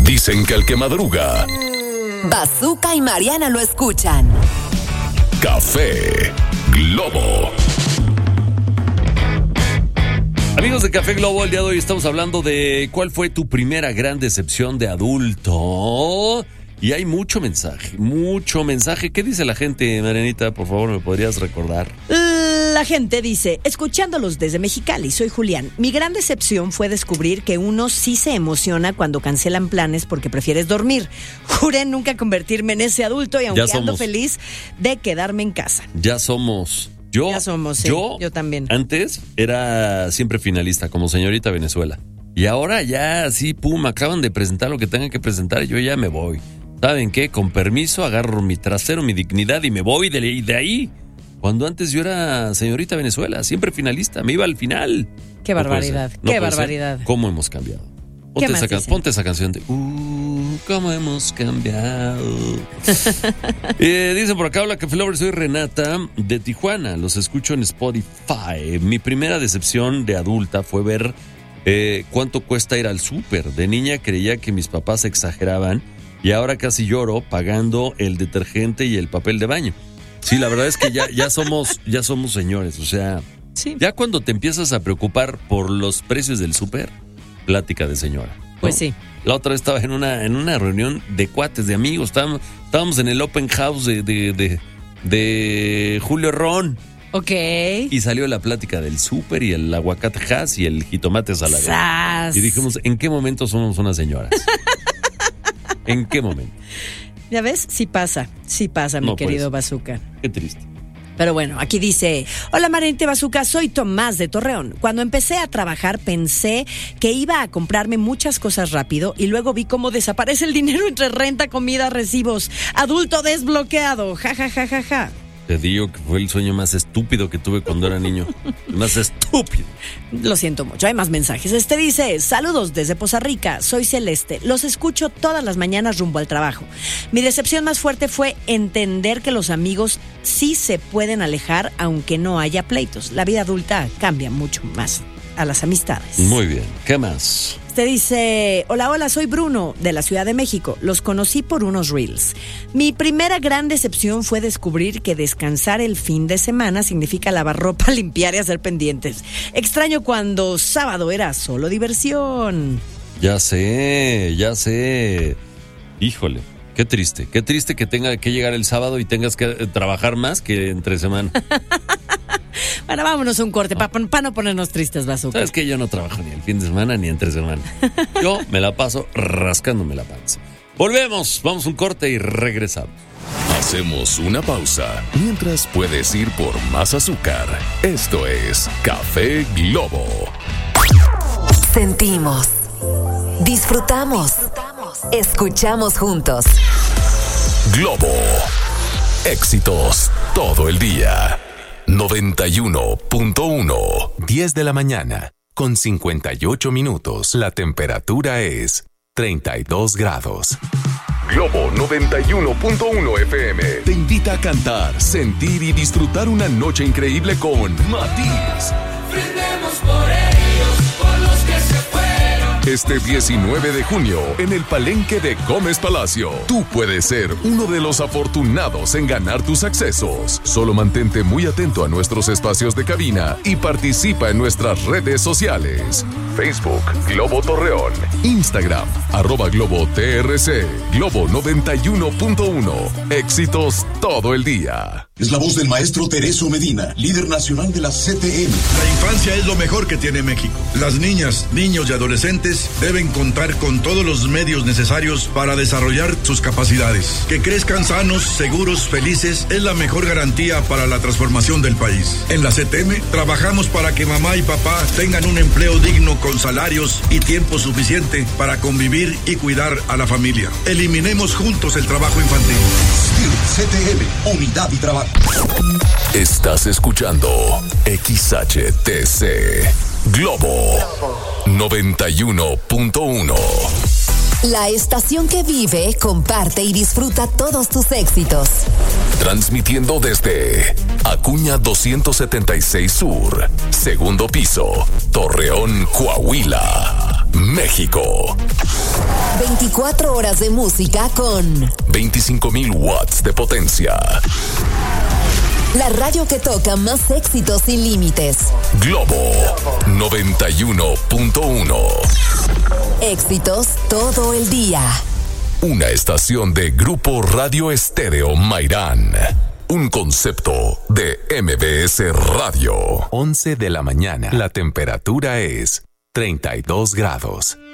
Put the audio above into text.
Dicen que el que madruga, Bazooka y Mariana lo escuchan. Café Globo. Amigos de Café Globo, el día de hoy estamos hablando de cuál fue tu primera gran decepción de adulto. Y hay mucho mensaje. ¿Qué dice la gente, Marianita? Por favor, ¿me podrías recordar? La gente dice, escuchándolos desde Mexicali, soy Julián. Mi gran decepción fue descubrir que uno sí se emociona cuando cancelan planes porque prefieres dormir. Juré nunca convertirme en ese adulto y aunque ando feliz de quedarme en casa. Ya somos. Ya somos, sí. Yo también. Antes era siempre finalista, como Señorita Venezuela. Y ahora ya así, pum, acaban de presentar lo que tengan que presentar y yo ya me voy. ¿Saben qué? Con permiso, agarro mi trasero, mi dignidad y me voy de ahí. Cuando antes yo era Señorita Venezuela, siempre finalista, me iba al final. Qué barbaridad, qué barbaridad. ¿Cómo hemos cambiado? Ponte esa canción de cómo hemos cambiado. Dicen por acá, hola Café Lover, soy Renata de Tijuana, los escucho en Spotify. Mi primera decepción de adulta fue ver cuánto cuesta ir al súper. De niña creía que mis papás exageraban y ahora casi lloro pagando el detergente y el papel de baño. Sí, la verdad es que ya somos señores, o sea, sí. Ya cuando te empiezas a preocupar por los precios del súper, plática de señora, ¿no? Pues sí. La otra vez estaba en una reunión de cuates, de amigos, estábamos en el open house de Julio Ron. Ok. Y salió la plática del súper y el aguacate Hass y el jitomate salado. Y dijimos, ¿en qué momento somos unas señoras? ¿En qué momento? ¿Ya ves? Sí pasa, mi querido Bazooka. Qué triste. Pero bueno, aquí dice, hola Marianita Bazooka, soy Tomás de Torreón. Cuando empecé a trabajar pensé que iba a comprarme muchas cosas rápido y luego vi cómo desaparece el dinero entre renta, comida, recibos. Adulto desbloqueado, ja, ja, ja, ja, ja. Te digo que fue el sueño más estúpido que tuve cuando era niño. Más estúpido. Lo siento mucho, hay más mensajes. Dice, saludos desde Poza Rica, soy Celeste. Los escucho todas las mañanas rumbo al trabajo. Mi decepción más fuerte fue entender que los amigos sí se pueden alejar aunque no haya pleitos. La vida adulta cambia mucho más a las amistades. Muy bien, ¿qué más? Dice, hola, soy Bruno de la Ciudad de México. Los conocí por unos reels. Mi primera gran decepción fue descubrir que descansar el fin de semana significa lavar ropa, limpiar y hacer pendientes. Extraño cuando sábado era solo diversión. Ya sé. Híjole, qué triste que tenga que llegar el sábado y tengas que trabajar más que entre semana. Bueno, vámonos a un corte para no ponernos tristes, Bazooka. Sabes que yo no trabajo ni el fin de semana ni entre semana. Yo me la paso rascándome la panza. Volvemos, vamos a un corte y regresamos. Hacemos una pausa mientras puedes ir por más azúcar. Esto es Café Globo. Sentimos, disfrutamos, escuchamos juntos. Globo. Éxitos todo el día. 91.1. 10 de la mañana, con 58 minutos. La temperatura es 32 grados. Globo 91.1 FM te invita a cantar, sentir y disfrutar una noche increíble con Matiz. Brindemos por ellos, por los que se fueron. Este 19 de junio, en el Palenque de Gómez Palacio, tú puedes ser uno de los afortunados en ganar tus accesos. Solo mantente muy atento a nuestros espacios de cabina y participa en nuestras redes sociales. Facebook, Globo Torreón. Instagram, @GloboTRC. Globo 91.1. Éxitos todo el día. Es la voz del maestro Tereso Medina, líder nacional de la CTM. La infancia es lo mejor que tiene México. Las niñas, niños y adolescentes deben contar con todos los medios necesarios para desarrollar sus capacidades. Que crezcan sanos, seguros, felices es la mejor garantía para la transformación del país. En la CTM trabajamos para que mamá y papá tengan un empleo digno con salarios y tiempo suficiente para convivir y cuidar a la familia. Eliminemos juntos el trabajo infantil. CTM, unidad y trabajo. Estás escuchando XHTC Globo 91.1. La estación que vive, comparte y disfruta todos tus éxitos. Transmitiendo desde Acuña 276 Sur, segundo piso, Torreón, Coahuila. México. 24 horas de música con 25,000 watts de potencia. la radio que toca más éxitos sin límites. Globo 91.1. Éxitos todo el día. Una estación de Grupo Radio Estéreo Mairán. Un concepto de MBS Radio. 11 de la mañana. La temperatura es 32 grados.